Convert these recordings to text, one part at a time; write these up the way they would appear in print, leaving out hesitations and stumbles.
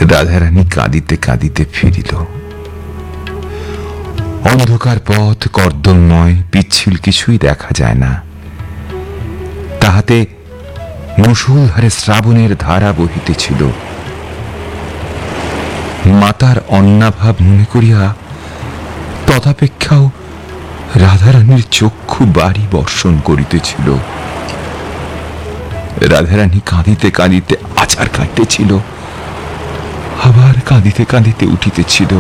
রাধারানী কাঁদিতে কাঁদিতে ফিরিল। অন্ধকার পথ, কর্দমময়, পিচ্ছিল কিছুই দেখা যায় না। তাহাতে মুষলধারে শ্রাবণের ধারা বহিতেছিল। মাতার অন্নাভাব মনে করিয়া তথাপেক্ষাও রাধারানীর চক্ষু বাড়ি বর্ষণ করিতেছিল। রাধারানী কাঁদিতে কাঁদিতে আছাড় কাটিতেছিল, আবার কাঁদিতে কাঁদিতে উঠিতেছিল,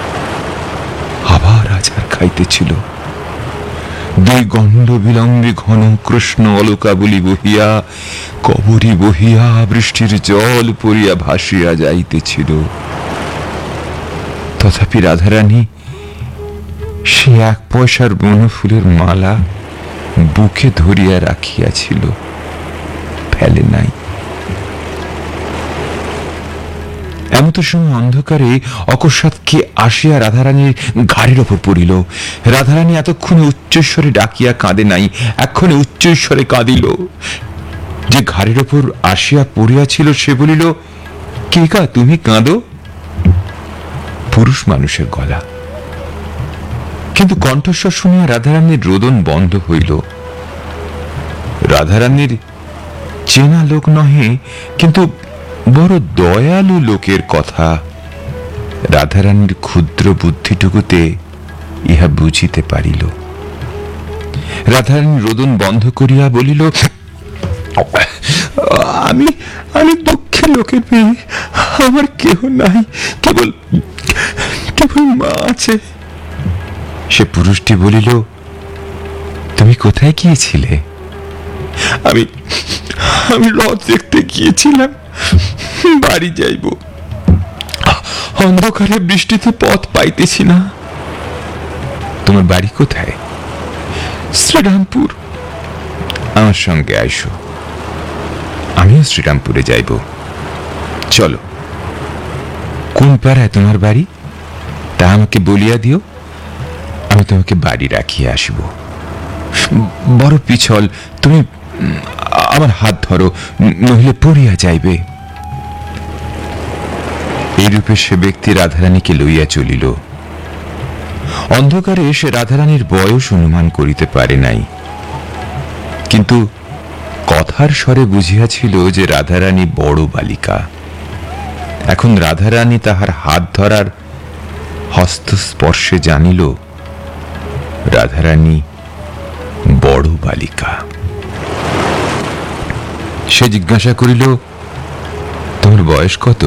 আবার আছাড় খাইতেছিল। দুই গণ্ড বিলম্বে ঘন কৃষ্ণ অলকাবলি বহিয়া, কবরী বহিয়া, বৃষ্টির জল পড়িয়া ভাসিয়া যাইতেছিল। তথাপি রাধারানী সে 1 পয়সার বনফুলের মালা বুকে ধরিয়া রাখিয়াছিল, ফেলে নাই। এমত সময় অন্ধকারে অকস্মাৎ কে আসিয়া রাধারানীর ঘাড়ের ওপর পড়িল। রাধারানী এতক্ষণে উচ্চস্বরে ডাকিয়া কাঁদে নাই, এক্ষণে উচ্চস্বরে কাঁদিল। যে ঘাড়ের ওপর আসিয়া পড়িয়াছিল সে বলিল, কে কা তুমি কাঁদো? পুরুষ মানুষের গলা, কিন্তু কণ্ঠস্বর শুনিয়া রাধারানীর রোদন বন্ধ হইল। রাধারানীর চেনা লোক নহে, কিন্তু বড় দয়ালু লোকের কথা রাধারানীর ক্ষুদ্র বুদ্ধিটুকুতে ইহা বুঝিতে পারিল। রাধারানী রোদন বন্ধ করিয়া বলিল, আমি আমি দুঃখের লোকের মেয়ে, আমার কেহ নাই, কেবল কেবল মা আছে। সে পুরুষটি বলিল, তুমি কোথায় গিয়েছিলে? আমি আমি রথ দেখতে গিয়েছিলাম, বাড়ি যাইব। অন্ধকারে বৃষ্টিতে পথ পাইতেছি না। তোমার বাড়ি কোথায়? শ্রীরামপুর। আমার সঙ্গে আইসো, আমিও শ্রীরামপুরে যাইব। চলো। কোন পাড়ায় তোমার বাড়ি তা আমাকে বলিয়া দিও, আমি তোমাকে বাড়ি রাখিয়া আসিব। বড় পিছল, তুমি আমার হাত ধরো, নইলে পড়িয়া যাইবে। এইরূপে সে ব্যক্তি রাধারানীকে লইয়া চলিল। অন্ধকারে সে রাধারানীর বয়স অনুমান করিতে পারে নাই, কিন্তু কথার স্বরে বুঝিয়াছিল যে রাধারানী বড় বালিকা। এখন রাধারানী তাহার হাত ধরার হস্তস্পর্শে জানিল রাধারানী বড় বালিকা। সে জিজ্ঞাসা করিল, তোমার বয়স কত?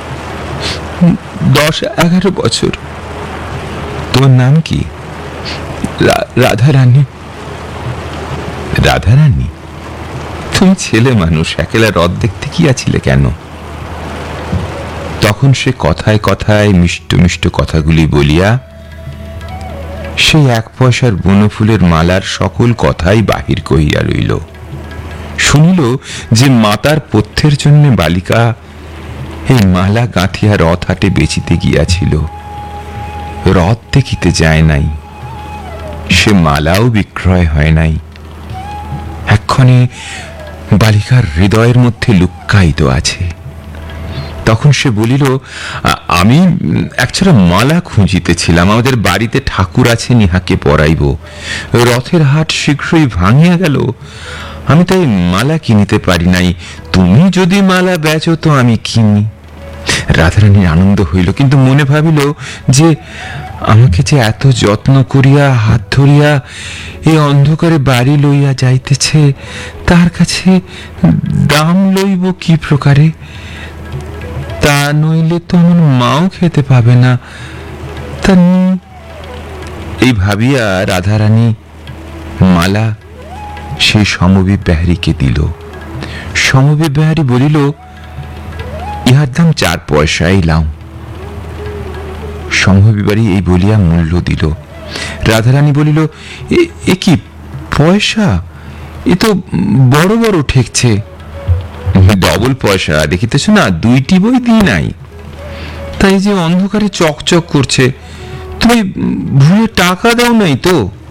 10-11 বছর। তোমার নাম কি? রাধারানী। রাধারানী, তুমি ছেলে মানুষ, একেলা রথ দেখতে গিয়াছিলে কেন? তখন সে কথায় কথায় মিষ্ট মিষ্ট কথাগুলি বলিয়া সেই 1 পয়সার বনফুলের মালার সকল কথাই বাহির কহিয়া রইল। শুনিল যে মাতার পথ্যের জন্য বালিকা এই মালা গাঁথিয়া রথ হাটে বেচিতে গিয়াছিল। রথ দেখিতে যায় নাই, সে মালাও বিক্রয় হয় নাই। এক্ষণে বালিকার হৃদয়ের মধ্যে লুক্কায়িত আছে। তখন সে বলিল, আমি একছাড়া মালা খুঁজিতেছিলাম, আমাদের বাড়িতে ঠাকুর আছেন, ইহাকে পরাইব। রথের হাট শীঘ্রই ভাঙিয়া গেল, আমি তাই মালা কিনিতে পারি নাই। তুমি যদি মালা বেচো তো আমি কিনি। রাধারানীর আনন্দ হইল, কিন্তু মনে ভাবিল যে আমাকে যে এত যত্ন করিয়া হাত ধরিয়া এই অন্ধকারে বাড়ি লইয়া যাইতেছে, তার কাছে দাম লইব কি প্রকারে? তা নইলে তো আমার মাও খেতে পাবে না। তা এই ভাবিয়া রাধারানী মালা সেই সমবিবাহারীকে দিল। সমবিবাহারী বলিল, ইহার দাম 4 পয়সা, এই লাও। সমবিবাহী এই বলিয়া মূল্য দিল। রাধারানী বলিল, এ কি পয়সা? এ তো বড় বড় ঠেকছে। ডবল পয়সা, দেখিতেছ না, 2টি বই দিই নাই, তাই যে অন্ধকারে চকচক করছে। তুমি ভুলে টাকা দাও নাই তো?